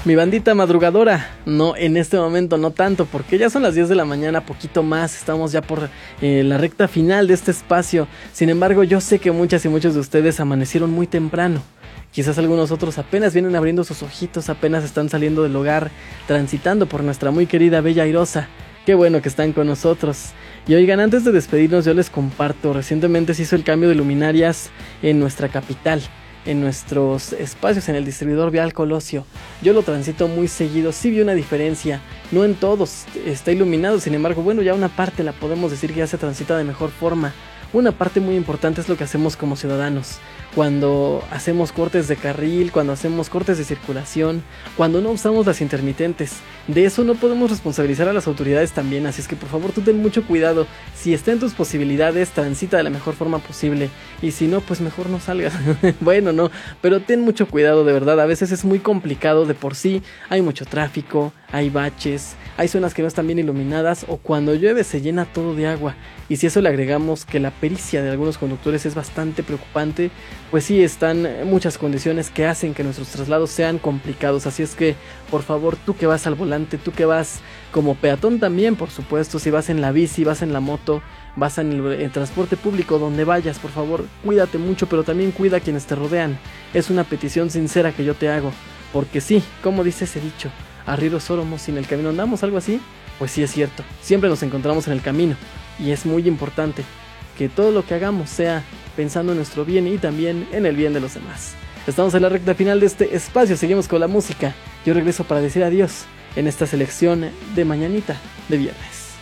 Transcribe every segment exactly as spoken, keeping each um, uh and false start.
Mi bandita madrugadora, no, en este momento no tanto, porque ya son las diez de la mañana, poquito más, estamos ya por eh, la recta final de este espacio. Sin embargo, yo sé que muchas y muchos de ustedes amanecieron muy temprano. Quizás algunos otros apenas vienen abriendo sus ojitos, apenas están saliendo del hogar, transitando por nuestra muy querida Bella Airosa. Qué bueno que están con nosotros. Y oigan, antes de despedirnos yo les comparto, recientemente se hizo el cambio de luminarias en nuestra capital, en nuestros espacios en el distribuidor vial Colosio. Yo lo transito muy seguido, sí vi una diferencia, no en todos está iluminado, sin embargo, bueno, ya una parte la podemos decir que ya se transita de mejor forma. Una parte muy importante es lo que hacemos como ciudadanos, cuando hacemos cortes de carril, cuando hacemos cortes de circulación, cuando no usamos las intermitentes. De eso no podemos responsabilizar a las autoridades también, así es que por favor tú ten mucho cuidado. Si está en tus posibilidades, transita de la mejor forma posible, y si no, pues mejor no salgas. Bueno, no, pero ten mucho cuidado, de verdad, a veces es muy complicado de por sí, hay mucho tráfico, hay baches, hay zonas que no están bien iluminadas, o cuando llueve se llena todo de agua. Y si eso le agregamos que la pericia de algunos conductores es bastante preocupante, pues sí, están muchas condiciones que hacen que nuestros traslados sean complicados. Así es que, por favor, tú que vas al volante, tú que vas como peatón también, por supuesto, si vas en la bici, vas en la moto, vas en el, en transporte público, donde vayas, por favor, cuídate mucho, pero también cuida a quienes te rodean. Es una petición sincera que yo te hago, porque sí, como dice ese dicho, arriero sóromos, sin el camino andamos, algo así. Pues sí, es cierto, siempre nos encontramos en el camino, y es muy importante que todo lo que hagamos sea pensando en nuestro bien y también en el bien de los demás. Estamos en la recta final de este espacio, seguimos con la música. Yo regreso para decir adiós en esta selección de mañanita de viernes.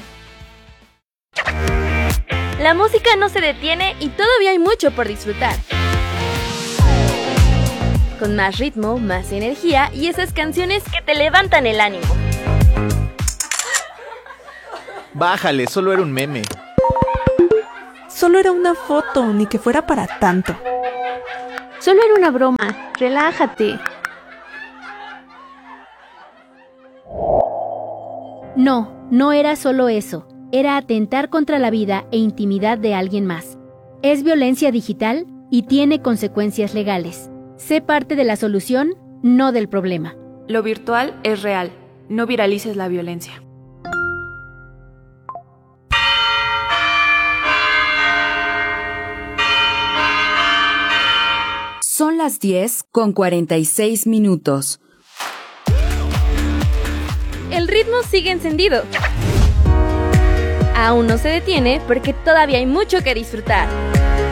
La música no se detiene y todavía hay mucho por disfrutar. Con más ritmo, más energía y esas canciones que te levantan el ánimo. Bájale, solo era un meme. Solo era una foto, ni que fuera para tanto. Solo era una broma, relájate. No, no era solo eso. Era atentar contra la vida e intimidad de alguien más. Es violencia digital y tiene consecuencias legales. Sé parte de la solución, no del problema. Lo virtual es real. No viralices la violencia. Son las diez con cuarenta y seis minutos. El ritmo sigue encendido. Aún no se detiene porque todavía hay mucho que disfrutar.